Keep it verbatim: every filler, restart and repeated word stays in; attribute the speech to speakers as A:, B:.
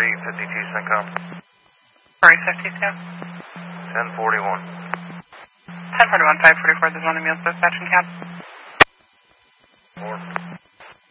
A: three fifty-two Syncom.
B: three fifty-two.
A: ten forty-one.
B: ten forty-one, five forty-four, there's one ambulance dispatching cab.
A: Four.